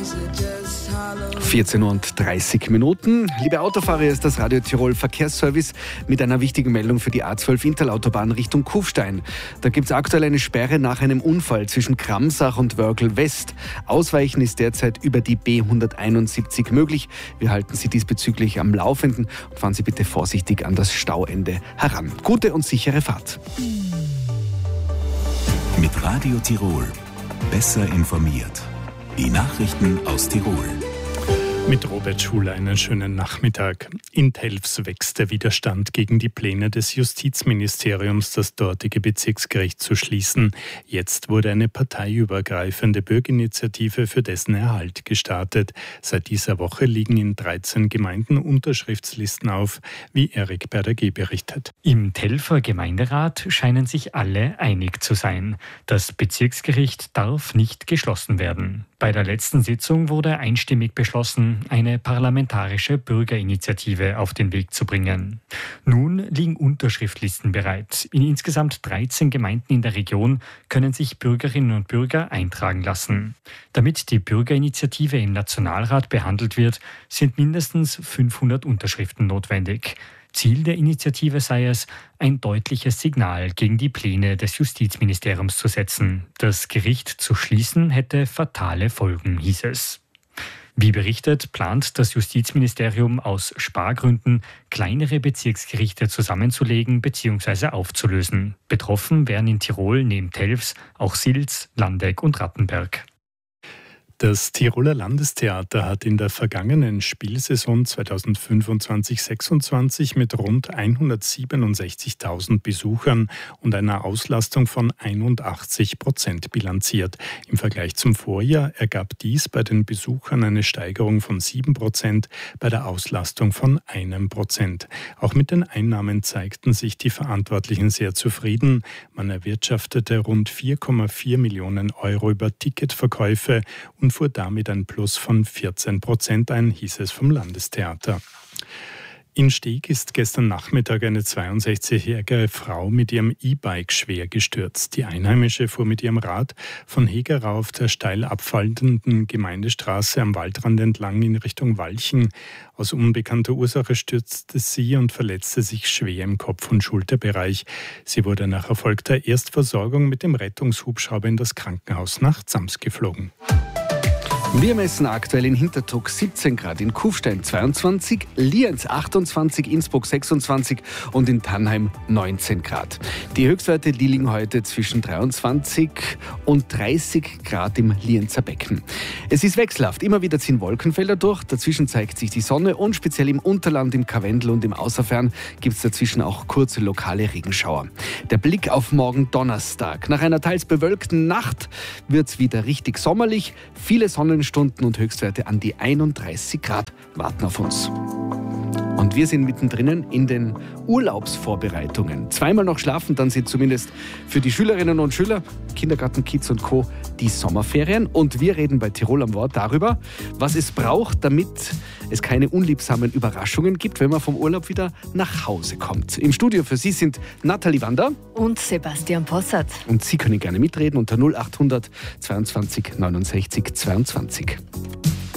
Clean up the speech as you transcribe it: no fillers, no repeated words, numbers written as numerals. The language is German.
14:30 Uhr. Liebe Autofahrer, hier ist das Radio Tirol Verkehrsservice mit einer wichtigen Meldung für die A12 Interlautobahn Richtung Kufstein. Da gibt es aktuell eine Sperre nach einem Unfall zwischen Kramsach und Wörgl West. Ausweichen ist derzeit über die B171 möglich. Wir halten Sie diesbezüglich am Laufenden und fahren Sie bitte vorsichtig an das Stauende heran. Gute und sichere Fahrt. Mit Radio Tirol. Besser informiert. Die Nachrichten aus Tirol. Mit Robert Schuler einen schönen Nachmittag. In Telfs wächst der Widerstand gegen die Pläne des Justizministeriums, das dortige Bezirksgericht zu schließen. Jetzt wurde eine parteiübergreifende Bürgerinitiative für dessen Erhalt gestartet. Seit dieser Woche liegen in 13 Gemeinden Unterschriftslisten auf, wie Erik Berder-G berichtet. Im Telfer Gemeinderat scheinen sich alle einig zu sein. Das Bezirksgericht darf nicht geschlossen werden. Bei der letzten Sitzung wurde einstimmig beschlossen, eine parlamentarische Bürgerinitiative auf den Weg zu bringen. Nun liegen Unterschriftlisten bereit. In insgesamt 13 Gemeinden in der Region können sich Bürgerinnen und Bürger eintragen lassen. Damit die Bürgerinitiative im Nationalrat behandelt wird, sind mindestens 500 Unterschriften notwendig. Ziel der Initiative sei es, ein deutliches Signal gegen die Pläne des Justizministeriums zu setzen. Das Gericht zu schließen hätte fatale Folgen, hieß es. Wie berichtet, plant das Justizministerium aus Spargründen, kleinere Bezirksgerichte zusammenzulegen bzw. aufzulösen. Betroffen wären in Tirol neben Telfs auch Silz, Landeck und Rattenberg. Das Tiroler Landestheater hat in der vergangenen Spielsaison 2025/26 mit rund 167.000 Besuchern und einer Auslastung von 81% bilanziert. Im Vergleich zum Vorjahr ergab dies bei den Besuchern eine Steigerung von 7%, bei der Auslastung von 1%. Auch mit den Einnahmen zeigten sich die Verantwortlichen sehr zufrieden. Man erwirtschaftete rund 4,4 Millionen Euro über Ticketverkäufe und fuhr damit ein Plus von 14% ein, hieß es vom Landestheater. In Steg ist gestern Nachmittag eine 62-jährige Frau mit ihrem E-Bike schwer gestürzt. Die Einheimische fuhr mit ihrem Rad von Hegerau auf der steil abfallenden Gemeindestraße am Waldrand entlang in Richtung Walchen. Aus unbekannter Ursache stürzte sie und verletzte sich schwer im Kopf- und Schulterbereich. Sie wurde nach erfolgter Erstversorgung mit dem Rettungshubschrauber in das Krankenhaus nach Zams geflogen. Wir messen aktuell in Hintertux 17 Grad, in Kufstein 22, Lienz 28, Innsbruck 26 und in Tannheim 19 Grad. Die Höchstwerte liegen heute zwischen 23 und 30 Grad im Lienzer Becken. Es ist wechselhaft, immer wieder ziehen Wolkenfelder durch, dazwischen zeigt sich die Sonne und speziell im Unterland, im Karwendel und im Außerfern gibt es dazwischen auch kurze lokale Regenschauer. Der Blick auf morgen Donnerstag. Nach einer teils bewölkten Nacht wird es wieder richtig sommerlich, viele Sonnenstunden und Höchstwerte an die 31 Grad warten auf uns. Und wir sind mittendrin in den Urlaubsvorbereitungen. Zweimal noch schlafen, dann sind zumindest für die Schülerinnen und Schüler, Kindergarten, Kids und Co. die Sommerferien. Und wir reden bei Tirol am Wort darüber, was es braucht, damit es keine unliebsamen Überraschungen gibt, wenn man vom Urlaub wieder nach Hause kommt. Im Studio für Sie sind Nathalie Wander und Sebastian Possart. Und Sie können gerne mitreden unter 0800 22 69 22.